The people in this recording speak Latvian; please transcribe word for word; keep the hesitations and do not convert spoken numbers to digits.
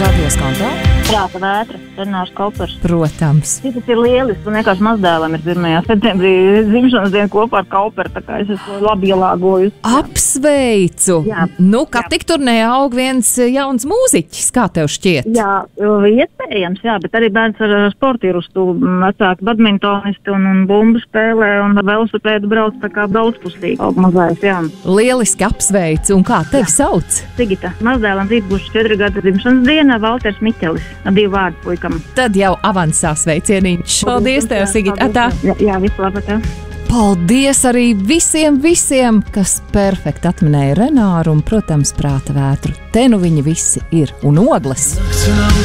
Latvijas konto? Prāta vētra, Renārs Kaupers. Protams. Tas ir lielisks, un vienkārši mazdēlam ir pirmajā septembrī dzimšanas diena kopā ar Kauperu, tā kā es esmu labi ielāgojusi. Apsveicu! Jā. Nu, kā tik tur neaug viens jauns mūziķis, kā tev šķiet? Jā, iespējams, jā, bet arī bērns ar sportīrustu, vecāki badmintonisti un, un bumbu spēlē un velosipēdu brauc, tā kā daudzpusīgi aug mazais, jā. Lieliski apsveicu, un kā tevi jā. Sauc? Sigita, mazdēlam rīt būs četri gada dzimšanas diena, Valters Miķelis, ar divu vārdu puikam. Tad jau avansā sveicieniņš. Paldies tev, Sigita. Jā, jā, visu labi tev. Paldies arī visiem, visiem, kas perfekti atminēja Renāru un, protams, prāta vētru. Te nu viņi visi ir un ogles.